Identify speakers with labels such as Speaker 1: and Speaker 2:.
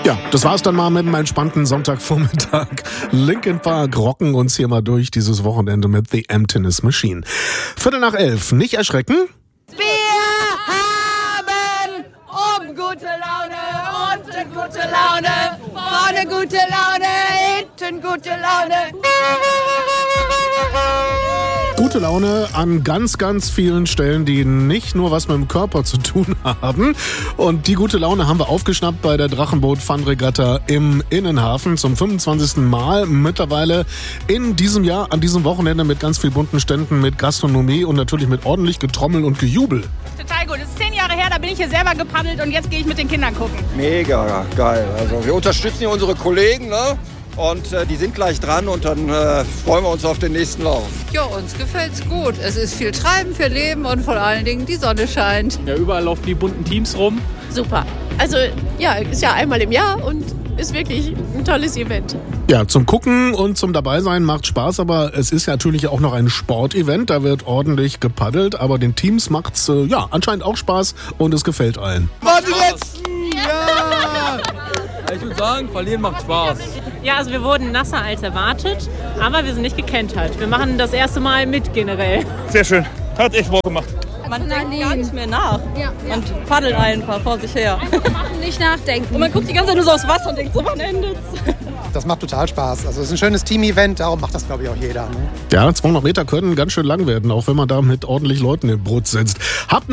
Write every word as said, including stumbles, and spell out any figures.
Speaker 1: Ja, das war's dann mal mit einem entspannten Sonntagvormittag. Linkin Park rocken uns hier mal durch dieses Wochenende mit The Emptiness Machine. Viertel nach elf, nicht erschrecken.
Speaker 2: Wir haben oben gute Laune, unten gute Laune, vorne gute Laune, hinten gute Laune.
Speaker 1: Gute Laune an ganz, ganz vielen Stellen, die nicht nur was mit dem Körper zu tun haben. Und die gute Laune haben wir aufgeschnappt bei der Drachenboot-Fun-Regatta im Innenhafen zum fünfundzwanzigsten Mal. Mittlerweile in diesem Jahr, an diesem Wochenende mit ganz viel bunten Ständen, mit Gastronomie und natürlich mit ordentlich Getrommel und Gejubel.
Speaker 3: Total gut. Es ist zehn Jahre her, da bin ich hier selber gepaddelt und jetzt gehe ich mit den Kindern gucken.
Speaker 4: Mega geil. Also wir unterstützen hier unsere Kollegen, ne? Und äh, die sind gleich dran und dann äh, freuen wir uns auf den nächsten Lauf.
Speaker 5: Ja, uns gefällt's gut. Es ist viel Treiben für Leben und vor allen Dingen die Sonne scheint.
Speaker 6: Ja, überall laufen die bunten Teams rum.
Speaker 7: Super. Also ja, ist ja einmal im Jahr und ist wirklich ein tolles Event.
Speaker 1: Ja, zum Gucken und zum Dabeisein macht Spaß, aber es ist ja natürlich auch noch ein Sportevent. Da wird ordentlich gepaddelt, aber den Teams macht's äh, ja anscheinend auch Spaß und es gefällt allen.
Speaker 4: War die letzten! Ja!
Speaker 6: Ich würde sagen, verlieren macht Spaß.
Speaker 8: Ja, also wir wurden nasser als erwartet, aber wir sind nicht gekentert. Wir machen das erste Mal mit generell.
Speaker 9: Sehr schön. Hat echt Bock gemacht.
Speaker 10: Man denkt gar nicht mehr nach. Ja, ja. Man paddelt einfach vor sich her.
Speaker 7: Einfach machen, nicht nachdenken.
Speaker 10: Und man guckt die ganze Zeit nur so aufs Wasser und denkt so, wann endet's?
Speaker 11: Das macht total Spaß. Also es ist ein schönes Team-Event, darum macht das, glaube ich, auch jeder. Ne?
Speaker 1: Ja, zweihundert Meter können ganz schön lang werden, auch wenn man da mit ordentlich Leuten im Boot sitzt. Habt